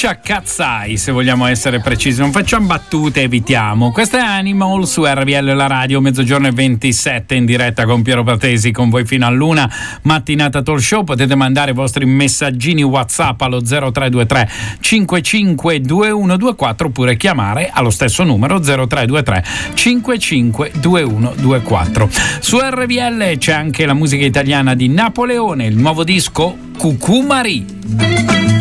pronuncia Cazzai, se vogliamo essere precisi, non facciamo battute, evitiamo. Questa è Animal su RVL la radio, mezzogiorno e 27 in diretta con Piero Patesi, con voi fino all'una, mattinata talk show. Potete mandare i vostri messaggini WhatsApp allo 0323 55 2124 oppure chiamare allo stesso numero 0323 55 2124. Su RVL c'è anche la musica italiana di Napoleone, il nuovo disco Cucù Marie.